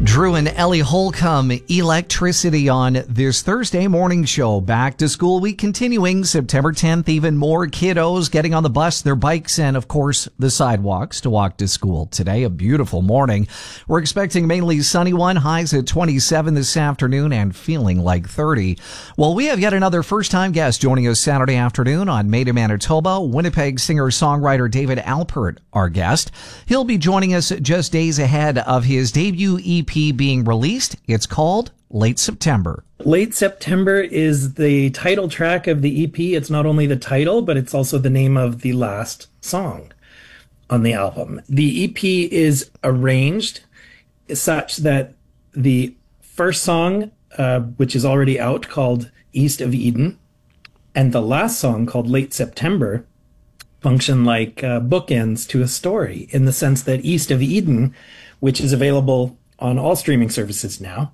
Drew and Ellie Holcomb, Electricity on this Thursday morning show. Back to school week continuing September 10th. Even more kiddos getting on the bus, their bikes, and of course the sidewalks to walk to school today. A beautiful morning. We're expecting mainly sunny one, highs at 27 this afternoon and feeling like 30. Well, we have yet another first-time guest joining us Saturday afternoon on Made in Manitoba. Winnipeg singer-songwriter David Alpert, our guest. He'll be joining us just days ahead of his debut EP being released. It's called Late September. Late September is the title track of the EP. It's not only the title, but it's also the name of the last song on the album. The EP is arranged such that the first song, which is already out, called East of Eden, and the last song, called Late September, function like bookends to a story, in the sense that East of Eden, which is available on all streaming services now,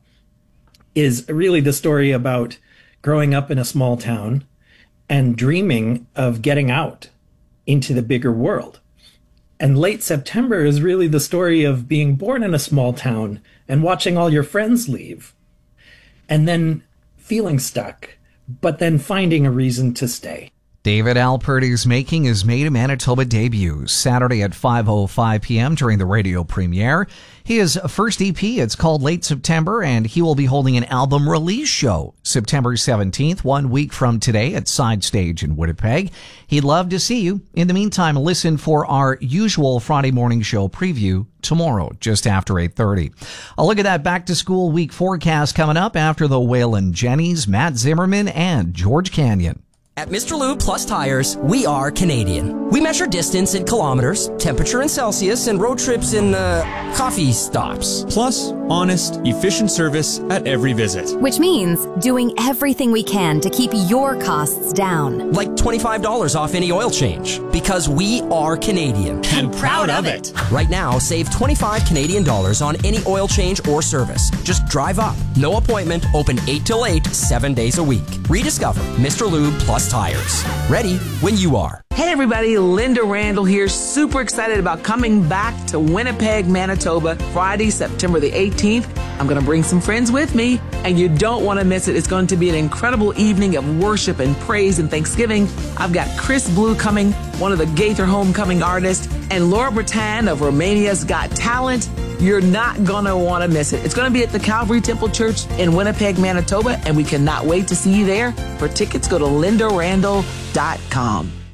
is really the story about growing up in a small town and dreaming of getting out into the bigger world. And Late September is really the story of being born in a small town and watching all your friends leave, and then feeling stuck, but then finding a reason to stay. David Alpert is making his Made in Manitoba debut Saturday at 5:05 p.m. during the radio premiere. His first EP, it's called Late September, and he will be holding an album release show September 17th, 1 week from today at Side Stage in Winnipeg. He'd love to see you. In the meantime, listen for our usual Friday morning show preview tomorrow, just after 8:30. A look at that back-to-school week forecast coming up after the Waylon Jennings, Matt Zimmerman, and George Canyon. At Mr. Lube Plus Tires, we are Canadian. We measure distance in kilometers, temperature in Celsius, and road trips in, coffee stops. Plus, honest, efficient service at every visit. Which means doing everything we can to keep your costs down. Like $25 off any oil change. Because we are Canadian. And proud of it. Right now, save 25 Canadian dollars on any oil change or service. Just drive up. No appointment. Open 8 till 8, 7 days a week. Rediscover Mr. Lube Plus Tires. Ready when you are. Hey everybody, Linda Randall here. Super excited about coming back to Winnipeg, Manitoba, Friday, September the 18th. I'm going to bring some friends with me, and you don't want to miss it. It's going to be an incredible evening of worship and praise and thanksgiving. I've got Chris Blue coming, one of the Gaither Homecoming artists, and Laura Bretan of Romania's Got Talent. You're not going to want to miss it. It's going to be at the Calvary Temple Church in Winnipeg, Manitoba, and we cannot wait to see you there. For tickets, go to lindarandall.com.